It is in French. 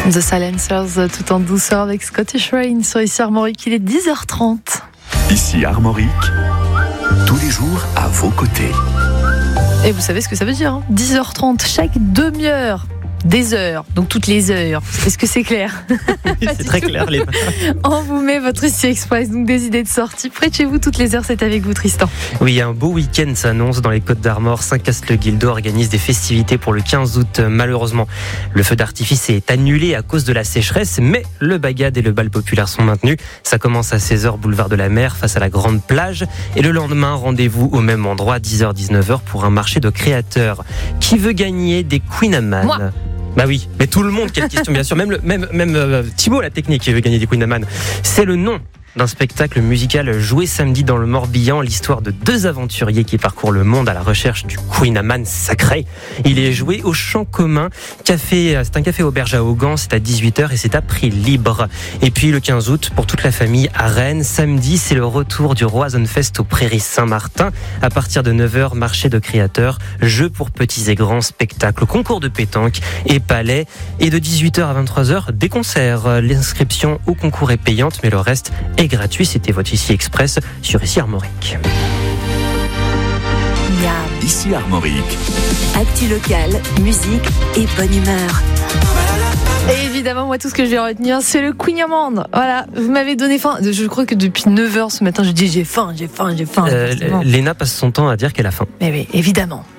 The Silencers, tout en douceur avec Scottish Rain sur ici Armorique. Il est 10h30. Ici Armorique, tous les jours à vos côtés. Et vous savez ce que ça veut dire, hein, 10h30, chaque demi-heure. Des heures, donc toutes les heures. Est-ce que c'est clair? Oui, c'est très clair. On vous met votre Ici Express, donc des idées de sortie. Près de chez vous, toutes les heures, c'est avec vous, Tristan. Oui, un beau week-end s'annonce dans les Côtes-d'Armor. Saint-Cast-le-Guildo organise des festivités pour le 15 août. Malheureusement, le feu d'artifice est annulé à cause de la sécheresse, mais le bagad et le bal populaire sont maintenus. Ça commence à 16h, boulevard de la Mer, face à la grande plage. Et le lendemain, rendez-vous au même endroit, 10h-19h, pour un marché de créateurs. Qui veut gagner des Queen Amman? Moi. Bah oui, mais tout le monde, quelle question, bien sûr. Même Thibaut, la technique, qui veut gagner des Queen Amman. C'est le nom d'un spectacle musical joué samedi dans le Morbihan, l'histoire de deux aventuriers qui parcourent le monde à la recherche du Queen Amman sacré. Il est joué au Champ Commun, c'est un café auberge à Augan, c'est à 18h et c'est à prix libre. Et puis le 15 août, pour toute la famille à Rennes, samedi, c'est le retour du Roisonfest aux Prairies Saint-Martin. À partir de 9h, marché de créateurs, jeux pour petits et grands, spectacles, concours de pétanque et palais. Et de 18h à 23h, des concerts. L'inscription au concours est payante, mais le reste est gratuit. C'était votre Ici Express sur Ici Armorique. Miam. Ici Armorique. Actu locale, musique et bonne humeur. Et évidemment, moi, tout ce que je vais retenir, c'est le Queen Amman. Voilà, vous m'avez donné faim. Je crois que depuis 9h ce matin, je dis j'ai faim. Léna passe son temps à dire qu'elle a faim. Mais oui, évidemment.